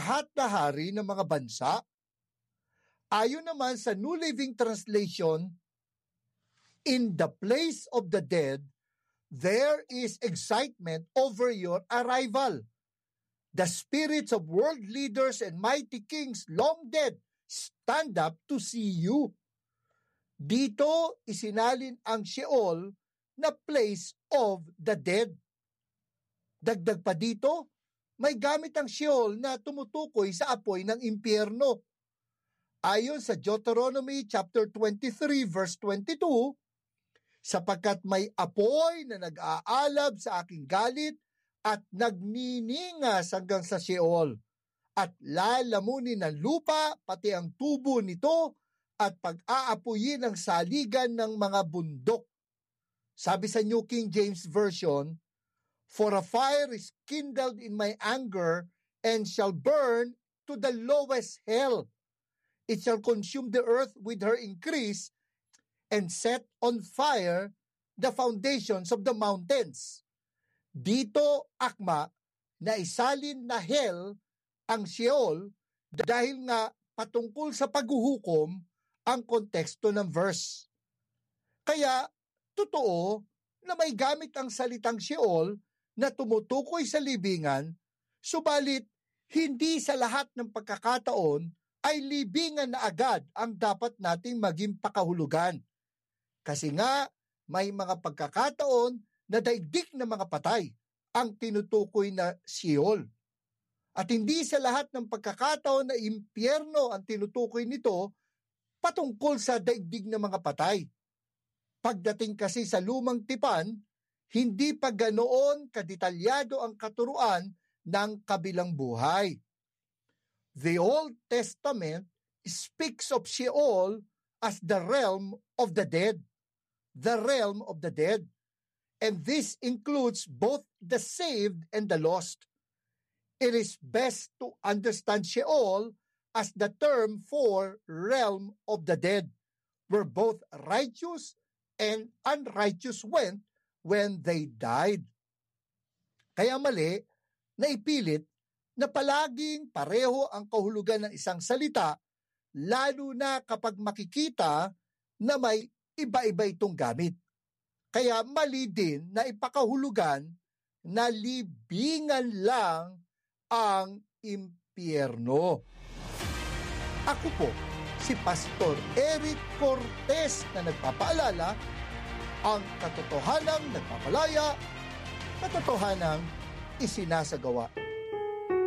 lahat na hari ng mga bansa. Ayon naman sa New Living Translation, in the place of the dead, there is excitement over your arrival. The spirits of world leaders and mighty kings long dead stand up to see you. Dito isinalin ang Sheol na place of the dead. Dagdag pa dito, may gamit ang Sheol na tumutukoy sa apoy ng impyerno. Ayon sa Deuteronomy chapter 23 verse 22, sapagkat may apoy na nag-aalab sa aking galit at nagniningas hanggang sa Sheol, at lalamunin ng lupa pati ang tubo nito at pag-aapuyin ang saligan ng mga bundok. Sabi sa New King James Version, for a fire is kindled in my anger and shall burn to the lowest hell. It shall consume the earth with her increase and set on fire the foundations of the mountains. Dito, akma, na isalin na hell ang Sheol dahil nga patungkol sa paghuhukom ang konteksto ng verse. Kaya, totoo na may gamit ang salitang Sheol na tumutukoy sa libingan, subalit hindi sa lahat ng pagkakataon ay libingan na agad ang dapat nating maging pakahulugan. Kasi nga, may mga pagkakataon na daigdig na mga patay ang tinutukoy na Sheol. At hindi sa lahat ng pagkakataon na impyerno ang tinutukoy nito patungkol sa daigdig na mga patay. Pagdating kasi sa lumang tipan, hindi pa ganoon kadetalyado ang katuruan ng kabilang buhay. The Old Testament speaks of Sheol as the realm of the dead. The realm of the dead. And this includes both the saved and the lost. It is best to understand Sheol as the term for realm of the dead, where both righteous and unrighteous went when they died. Kaya mali na ipilit na palaging pareho ang kahulugan ng isang salita, lalo na kapag makikita na may iba-iba itong gamit. Kaya mali din na ipakahulugan na libingan lang ang impyerno. Ako po, si Pastor Eric Cortez na nagpapaalala, ang katotohanang nagpapalaya, katotohanang isinasagawa.